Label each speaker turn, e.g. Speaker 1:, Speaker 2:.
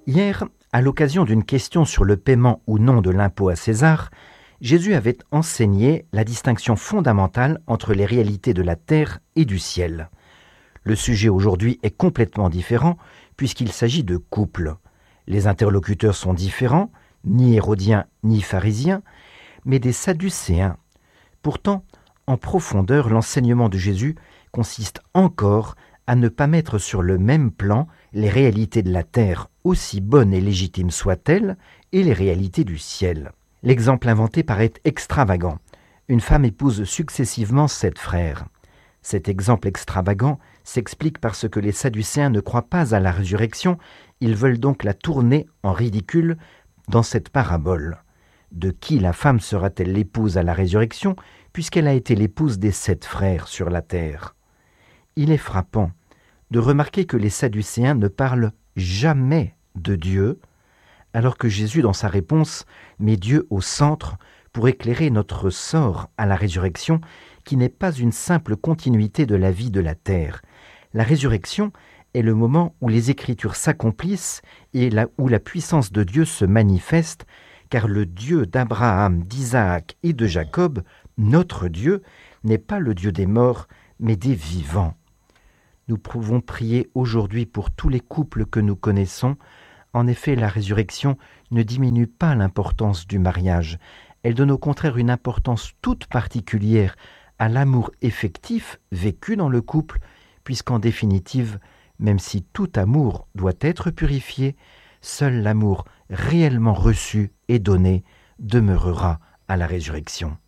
Speaker 1: Hier, à l'occasion d'une question sur le paiement ou non de l'impôt à César, Jésus avait enseigné la distinction fondamentale entre les réalités de la terre et du ciel. Le sujet aujourd'hui est complètement différent puisqu'il s'agit de couple. Les interlocuteurs sont différents, ni hérodiens ni pharisiens, mais des sadducéens. Pourtant, en profondeur, l'enseignement de Jésus consiste encore à ne pas mettre sur le même plan les réalités de la terre, aussi bonnes et légitimes soient-elles, et les réalités du ciel. L'exemple inventé paraît extravagant. Une femme épouse successivement 7 frères. Cet exemple extravagant s'explique parce que les Sadducéens ne croient pas à la résurrection, ils veulent donc la tourner en ridicule dans cette parabole. De qui la femme sera-t-elle l'épouse à la résurrection, puisqu'elle a été l'épouse des 7 frères sur la terre ? Il est frappant de remarquer que les Sadducéens ne parlent jamais de Dieu, alors que Jésus, dans sa réponse, met Dieu au centre pour éclairer notre sort à la résurrection, qui n'est pas une simple continuité de la vie de la terre. La résurrection est le moment où les Écritures s'accomplissent et où la puissance de Dieu se manifeste, car le Dieu d'Abraham, d'Isaac et de Jacob, notre Dieu, n'est pas le Dieu des morts, mais des vivants. Nous pouvons prier aujourd'hui pour tous les couples que nous connaissons. En effet, la résurrection ne diminue pas l'importance du mariage. Elle donne au contraire une importance toute particulière à l'amour effectif vécu dans le couple, puisqu'en définitive, même si tout amour doit être purifié, seul l'amour réellement reçu et donné demeurera à la résurrection.